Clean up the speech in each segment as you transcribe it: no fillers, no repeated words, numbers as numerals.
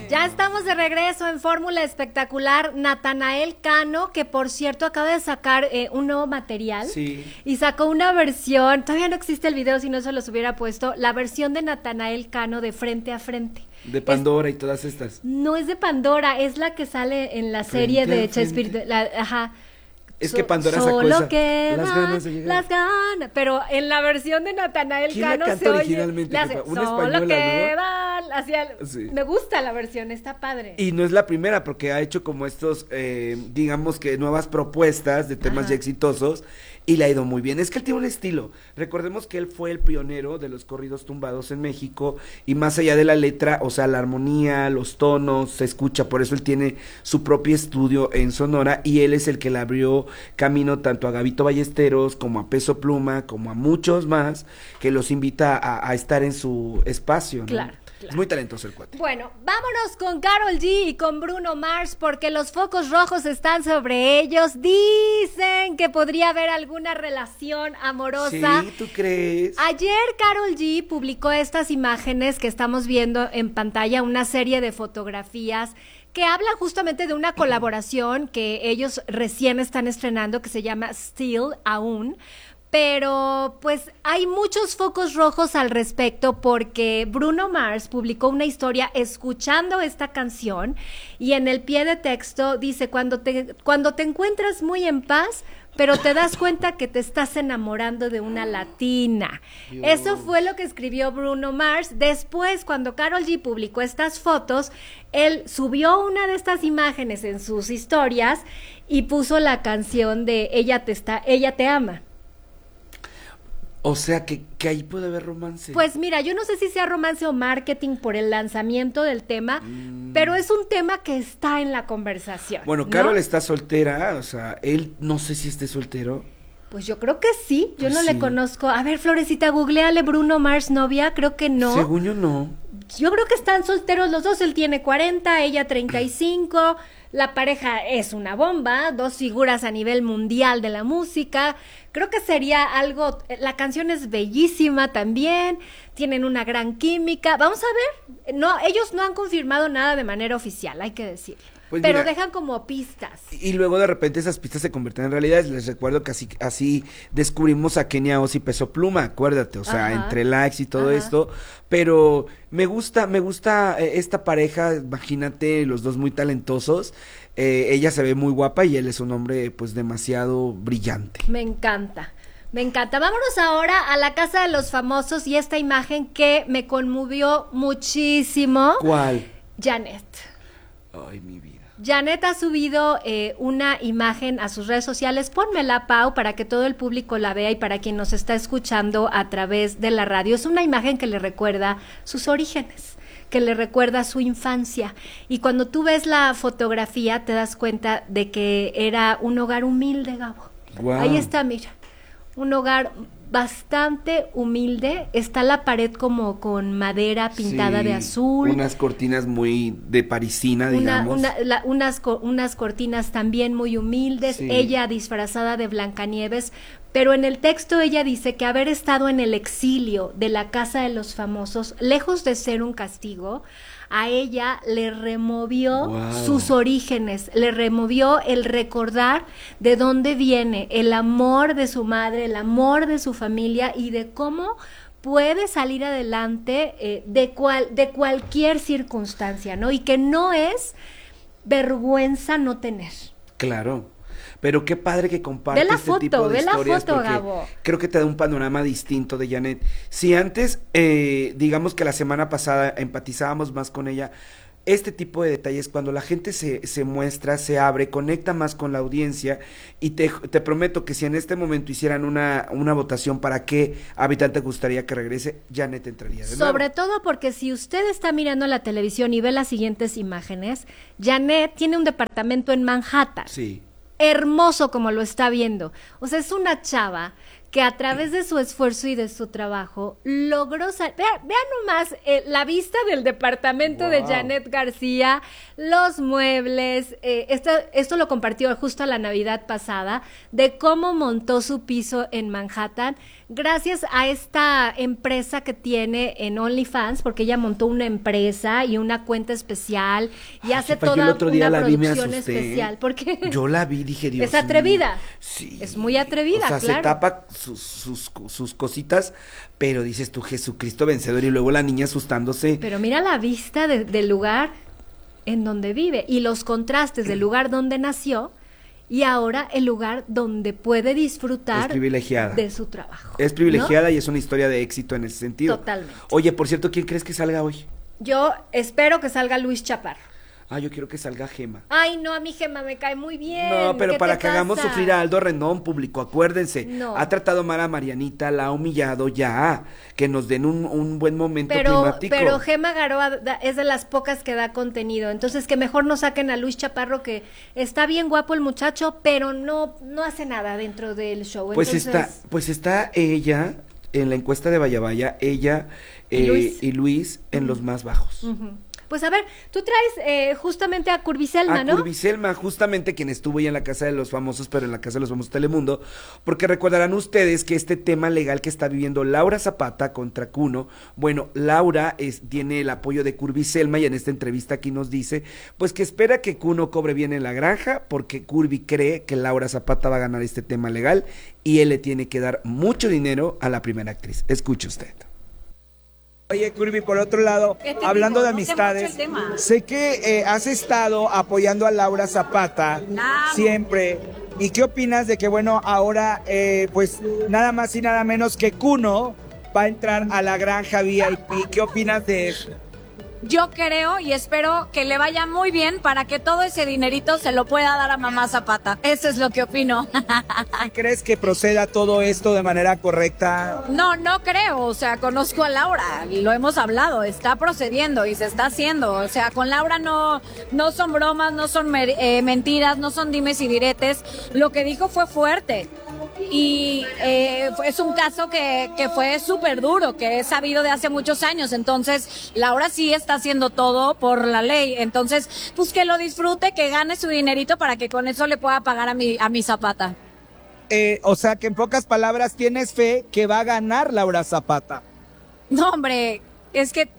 Ya estamos de regreso en Fórmula Espectacular. Natanael Cano, que por cierto acaba de sacar un nuevo material. Sí. Y sacó una versión, todavía no existe el video, si no se los hubiera puesto, la versión de Natanael Cano de Frente a Frente. De Pandora y todas estas. No es de Pandora, es la que sale en la serie de Shakespeare. Ajá. Es que Pandora sacó solo esa. Quedan Las ganas de llegar. las ganas. Pero en la versión de Natanael ¿Quién Cano la canta se oye. originalmente? Le hace, Una solo española, quedan. ¿no? Sí. Me gusta la versión, está padre. Y no es la primera, porque ha hecho como estos, digamos que nuevas propuestas de temas ya exitosos, y le ha ido muy bien. Es que él tiene un estilo. Recordemos que él fue el pionero de los corridos tumbados en México, y más allá de la letra, o sea, la armonía, los tonos, se escucha. Por eso él tiene su propio estudio en Sonora, y él es el que le abrió camino tanto a Gabito Ballesteros, como a Peso Pluma, como a muchos más, que los invita a estar en su espacio, ¿no? Claro. Es muy talentoso el cuate. Bueno, vámonos con Karol G y con Bruno Mars, porque los focos rojos están sobre ellos. Dicen que podría haber alguna relación amorosa. Sí, ¿tú crees? Ayer Karol G publicó estas imágenes que estamos viendo en pantalla, una serie de fotografías que hablan justamente de una colaboración que ellos recién están estrenando, que se llama Still Aún. Pero pues hay muchos focos rojos al respecto, porque Bruno Mars publicó una historia escuchando esta canción, y en el pie de texto dice: cuando te encuentras muy en paz, pero te das cuenta que te estás enamorando de una latina. Dios. Eso fue lo que escribió Bruno Mars. Después, cuando Karol G publicó estas fotos, él subió una de estas imágenes en sus historias y puso la canción de Ella te ama. O sea, que ahí puede haber romance. Pues mira, yo no sé si sea romance o marketing por el lanzamiento del tema, pero es un tema que está en la conversación. Bueno, ¿no? Karol está soltera, o sea, él no sé si esté soltero. Pues yo creo que sí, yo Pues no sí. le conozco. A ver, Florecita, googleale Bruno Mars novia, creo que no. Según yo no. Yo creo que están solteros los dos, él tiene 40, ella 35, la pareja es una bomba, dos figuras a nivel mundial de la música. Creo que sería algo, la canción es bellísima también, tienen una gran química. Vamos a ver, no, ellos no han confirmado nada de manera oficial, hay que decirlo. Pues pero mira, dejan como pistas. Y luego de repente esas pistas se convierten en realidades. Les recuerdo que así descubrimos a Kenia Oz y Peso Pluma, acuérdate, o sea, entre likes y todo esto. Pero me gusta esta pareja, imagínate, los dos muy talentosos. Ella se ve muy guapa y él es un hombre pues demasiado brillante. Me encanta. Me encanta. Vámonos ahora a la Casa de los Famosos y esta imagen que me conmovió muchísimo. ¿Cuál? Janet. Ay, mi vida. Janet ha subido una imagen a sus redes sociales. Pónmela, Pau, para que todo el público la vea y para quien nos está escuchando a través de la radio. Es una imagen que le recuerda sus orígenes, que le recuerda su infancia. Y cuando tú ves la fotografía te das cuenta de que era un hogar humilde, Gabo. Wow. Ahí está, mira, un hogar bastante humilde. Está la pared como con madera pintada de azul. Unas cortinas muy de parisina, digamos. Unas cortinas también muy humildes. Sí. Ella disfrazada de Blancanieves. Pero en el texto ella dice que haber estado en el exilio de la Casa de los Famosos, lejos de ser un castigo, a ella le removió sus orígenes, le removió el recordar de dónde viene, el amor de su madre, el amor de su familia y de cómo puede salir adelante de cualquier circunstancia, ¿no? Y que no es vergüenza no tener. Claro. Pero qué padre que comparte tipo de historias, foto, Gabo. Creo que te da un panorama distinto de Janet. Si antes, digamos que la semana pasada empatizábamos más con ella, este tipo de detalles, cuando la gente se muestra, se abre, conecta más con la audiencia, y te prometo que si en este momento hicieran una votación para qué habitante gustaría que regrese, Janet entraría de nuevo. Sobre todo porque si usted está mirando la televisión y ve las siguientes imágenes, Janet tiene un departamento en Manhattan. Sí. Hermoso como lo está viendo. O sea, es una chava que a través de su esfuerzo y de su trabajo logró vean nomás la vista del departamento de Janet García, los muebles, esto lo compartió justo a la Navidad pasada, de cómo montó su piso en Manhattan, gracias a esta empresa que tiene en OnlyFans, porque ella montó una empresa y una cuenta especial y hace Jefa, yo toda el otro día una la vi, me producción asusté. especial. Porque Yo la vi, dije, Dios es atrevida. mío. Sí. Es muy atrevida, o sea, claro. se tapa sus cositas, pero dices tú, Jesucristo vencedor, y luego la niña asustándose. Pero mira la vista del lugar en donde vive y los contrastes del lugar donde nació y ahora el lugar donde puede disfrutar Es privilegiada. de su trabajo. Es privilegiada, ¿no? y es una historia de éxito en ese sentido. Totalmente. Oye, por cierto, ¿quién crees que salga hoy? Yo espero que salga Luis Chaparro. Yo quiero que salga Gema. Ay, no, a mi Gema me cae muy bien. No, pero ¿Qué para te que hagamos pasa? sufrir a Aldo Rendón, público, acuérdense. No. Ha tratado mal a Marianita, la ha humillado ya. Que nos den un buen momento climático. Pero Gema Garoa es de las pocas que da contenido. Entonces que mejor no saquen a Luis Chaparro, que está bien guapo el muchacho, pero no hace nada dentro del show. Pues Entonces, está ella en la encuesta de Vaya Vaya, ella y Luis en los más bajos. Ujú. Pues a ver, tú traes justamente a Curviselma, ¿no? Curviselma, justamente quien estuvo ya en la Casa de los Famosos, pero en la Casa de los Famosos Telemundo, porque recordarán ustedes que este tema legal que está viviendo Laura Zapata contra Kuno, bueno, Laura tiene el apoyo de Curviselma, y en esta entrevista aquí nos dice, pues que espera que Kuno cobre bien en la granja, porque Curvi cree que Laura Zapata va a ganar este tema legal, y él le tiene que dar mucho dinero a la primera actriz. Escuche usted. Oye, Curvi, por otro lado, hablando de amistades, sé que has estado apoyando a Laura Zapata siempre. ¿Y qué opinas de que, bueno, ahora, pues, nada más y nada menos que Kuno va a entrar a la granja VIP? ¿Qué opinas de eso? Yo creo y espero que le vaya muy bien para que todo ese dinerito se lo pueda dar a mamá Zapata. Eso es lo que opino. ¿Crees que proceda todo esto de manera correcta? No creo. O sea, conozco a Laura, lo hemos hablado, está procediendo y se está haciendo. O sea, con Laura no son bromas, no son mentiras, no son dimes y diretes. Lo que dijo fue fuerte. Y es un caso que fue súper duro, que es sabido de hace muchos años. Entonces, Laura sí está haciendo todo por la ley. Entonces, pues que lo disfrute, que gane su dinerito para que con eso le pueda pagar a mi Zapata. O sea, que en pocas palabras tienes fe que va a ganar Laura Zapata. No, hombre, es que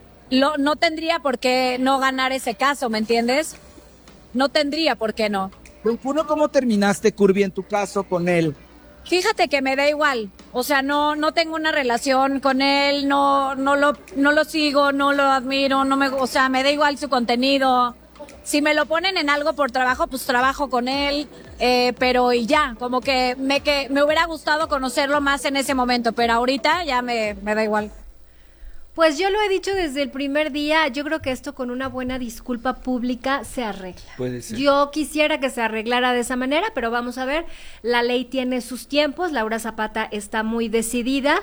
no tendría por qué no ganar ese caso, ¿me entiendes? No tendría por qué no. Con Kuno, ¿cómo terminaste, Curvi, en tu caso con él? Fíjate que me da igual, o sea, no tengo una relación con él, no lo sigo, no lo admiro, o sea, me da igual su contenido. Si me lo ponen en algo por trabajo, pues trabajo con él, pero y ya, como que me hubiera gustado conocerlo más en ese momento, pero ahorita ya me da igual. Pues yo lo he dicho desde el primer día, yo creo que esto con una buena disculpa pública se arregla. Puede ser. Yo quisiera que se arreglara de esa manera, pero vamos a ver, la ley tiene sus tiempos, Laura Zapata está muy decidida.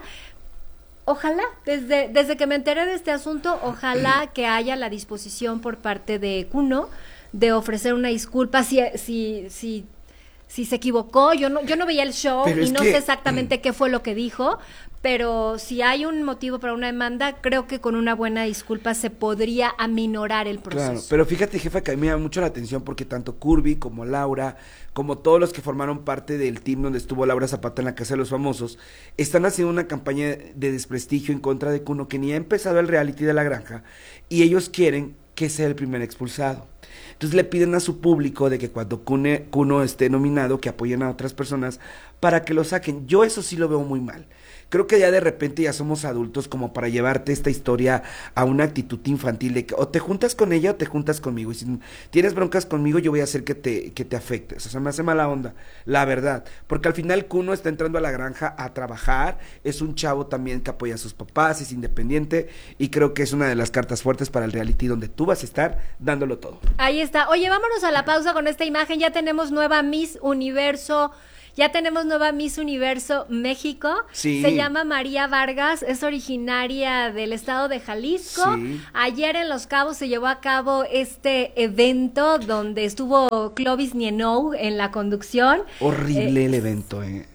Ojalá, desde que me enteré de este asunto, ojalá que haya la disposición por parte de Kuno de ofrecer una disculpa si se equivocó. Yo no veía el show y no sé exactamente qué fue lo que dijo, pero si hay un motivo para una demanda, creo que con una buena disculpa se podría aminorar el proceso. Claro, pero fíjate, jefa, que a mí me llama mucho la atención porque tanto Curvi como Laura, como todos los que formaron parte del team donde estuvo Laura Zapata en la Casa de los Famosos, están haciendo una campaña de desprestigio en contra de Kuno, que ni ha empezado el reality de la granja, y ellos quieren que sea el primer expulsado. Entonces le piden a su público de que cuando Kuno esté nominado, que apoyen a otras personas para que lo saquen. Yo eso sí lo veo muy mal. Creo que ya de repente ya somos adultos como para llevarte esta historia a una actitud infantil de que o te juntas con ella o te juntas conmigo. Y si tienes broncas conmigo, yo voy a hacer que te afectes. O sea, me hace mala onda, la verdad. Porque al final Kuno está entrando a la granja a trabajar. Es un chavo también que apoya a sus papás, es independiente. Y creo que es una de las cartas fuertes para el reality donde tú vas a estar dándolo todo. Ahí está. Oye, vámonos a la pausa con esta imagen. Ya tenemos nueva Miss Universo. Ya tenemos nueva Miss Universo México. Sí. Se llama María Vargas, es originaria del estado de Jalisco. Sí. Ayer en Los Cabos se llevó a cabo este evento donde estuvo Clovis Nienou en la conducción. Horrible el evento,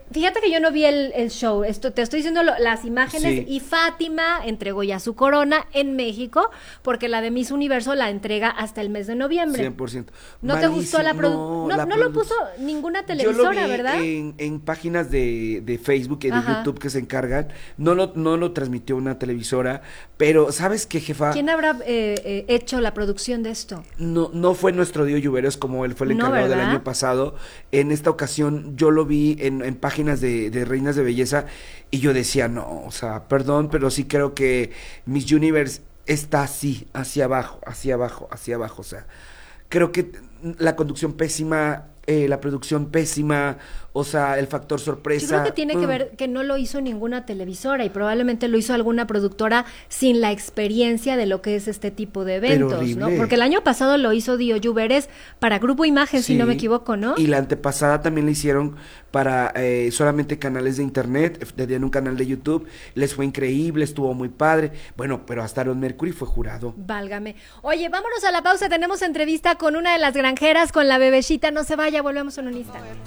Fíjate que yo no vi el show, te estoy diciendo las imágenes, Sí. y Fátima entregó ya su corona en México, porque la de Miss Universo la entrega hasta el mes de noviembre. 100%. ¿No te gustó la producción? No lo puso ninguna televisora, Yo lo vi ¿verdad? en páginas de Facebook y de Ajá. YouTube que se encargan. No lo transmitió una televisora, pero ¿sabes qué, jefa? ¿Quién habrá hecho la producción de esto? No fue nuestro Dio Lluveros como él fue el No, encargado del ¿verdad? año pasado. En esta ocasión yo lo vi en páginas de reinas de belleza y yo decía, no, o sea, perdón, pero sí creo que Miss Universe está así, hacia abajo, hacia abajo, hacia abajo. O sea, creo que la conducción pésima, la producción pésima, o sea, el factor sorpresa. Yo creo que tiene que ver que no lo hizo ninguna televisora y probablemente lo hizo alguna productora sin la experiencia de lo que es este tipo de eventos, horrible. ¿no? Porque el año pasado lo hizo Dio Lluveres para Grupo Imagen, si Sí. no me equivoco, ¿no? Y la antepasada también la hicieron para solamente canales de internet, tenían un canal de YouTube, les fue increíble, estuvo muy padre. Bueno, pero hasta Aaron Mercury fue jurado. Válgame. Oye, vámonos a la pausa, tenemos entrevista con una de las granjeras, con la bebecita, no se vaya, volvemos en un instante.